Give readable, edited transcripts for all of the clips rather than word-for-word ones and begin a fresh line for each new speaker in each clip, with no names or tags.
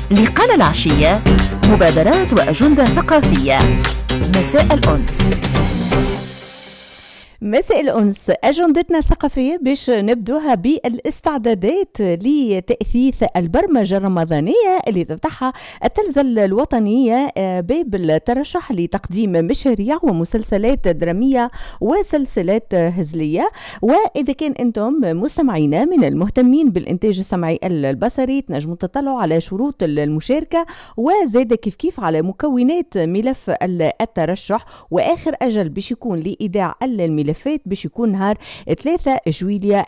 لقاء العشية، مبادرات وأجندة ثقافية. مساء الأنس.
مساء الأنس، أجندتنا الثقافية باش نبدوها بالاستعدادات لتأثيث البرمجة الرمضانية اللي تفتحها التلفزة الوطنية باب الترشح لتقديم مشاريع ومسلسلات درامية وسلسلات هزلية. وإذا كان أنتم مستمعينا من المهتمين بالإنتاج السمعي البصري تنجموا تطلعوا على شروط المشاركة وزاد كيف على مكونات ملف الترشح، وآخر أجل باش يكون لإيداع الملفات باش يكون نهار 3 جويلية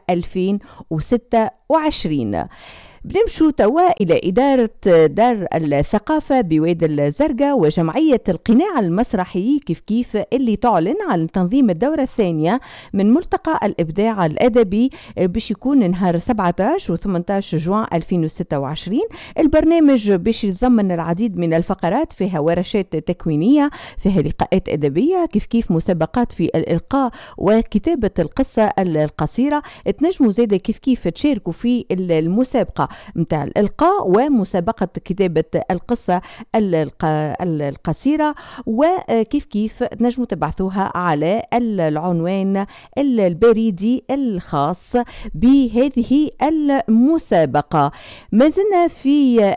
2026. بنمشوا توا إلى إدارة دار الثقافة بوادي الزرقاء وجمعية القناع المسرحي كيف اللي تعلن عن تنظيم الدورة الثانية من ملتقى الإبداع الأدبي باش يكون نهار 17 و 18 جوان 2026. البرنامج باش يتضمن العديد من الفقرات، فيها ورشات تكوينية، فيها لقاءات أدبية، كيف مسابقات في الإلقاء وكتابة القصة القصيرة. تنجموا زيادة كيف تشاركوا في المسابقة متاع الإلقاء ومسابقة كتابة القصة القصيرة، وكيف تنجموا تبعثوها على العنوان البريدي الخاص بهذه المسابقة. ما زلنا في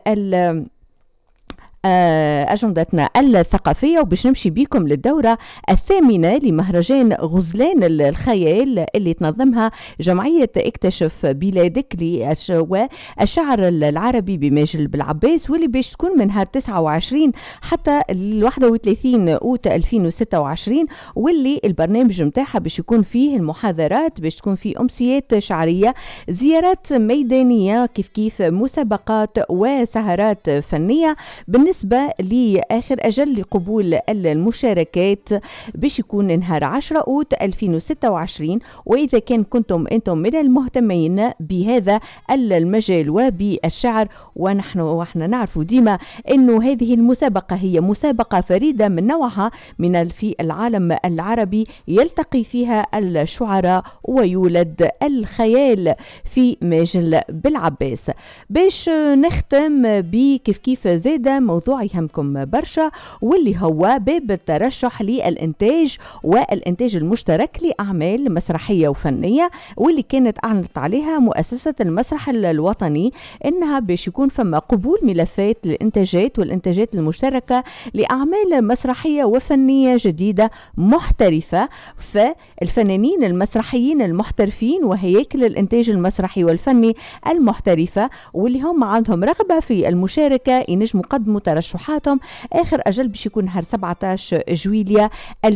أجندتنا الثقافية، وباش نمشي بيكم للدورة الثامنة لمهرجان غزلان الخيال اللي تنظمها جمعية اكتشف بلادك والشعر العربي بماجل بالعباس، واللي باش تكون من نهار 29 حتى 31 أوت 2026. واللي البرنامج متاعها باش يكون فيه المحاضرات، باش تكون فيه أمسيات شعرية، زيارات ميدانية، كيف مسابقات وسهرات فنية. بالنسبة لآخر أجل لقبول المشاركات باش يكون نهار 10 أوت 2026. وإذا كنتم أنتم من المهتمين بهذا المجال وبالشعر، ونحن نعرف ديما أنه هذه المسابقة هي مسابقة فريدة من نوعها في العالم العربي، يلتقي فيها الشعراء ويولد الخيال في ماجل بالعباس. باش نختم بكيف زادة موضوع يهمكم برشا، واللي هو باب الترشح للإنتاج والإنتاج المشترك لأعمال مسرحية وفنية، واللي كانت أعلنت عليها مؤسسة المسرح الوطني إنها باش يكون فما قبول ملفات للإنتاجات والإنتاجات المشتركة لأعمال مسرحية وفنية جديدة محترفة. فالفنانين المسرحيين المحترفين وهياكل الإنتاج المسرحي والفني المحترفة واللي هم عندهم رغبة في المشاركة ينجموا يقدموا ترشحاتهم. آخر أجل باش يكون نهار 17 جويلية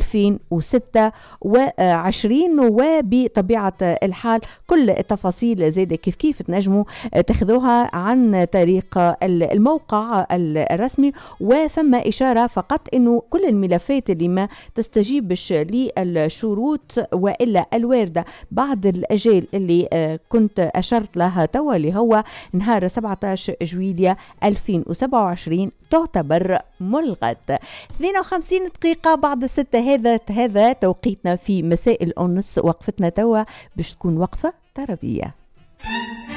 2026. وبطبيعة الحال كل التفاصيل زيادة كيف تنجموا تاخذوها عن طريق الموقع الرسمي. وفما إشارة فقط إنه كل الملفات اللي ما تستجيبش للشروط وإلا الواردة بعد الأجال اللي كنت أشرت لها توا اللي هو نهار 17 جويلية 2027 تعتبر ملغت. 52 دقيقة بعد 6 هذا توقيتنا في مساء الأنس. وقفتنا توا باش تكون وقفة طربية.